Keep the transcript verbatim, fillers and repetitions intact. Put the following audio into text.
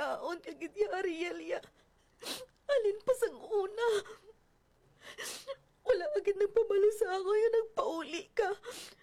pagkaon kag iti Ariel ya. Alin pa sang una. Wala agad nagpabalo sa ako yung nagpauli ka.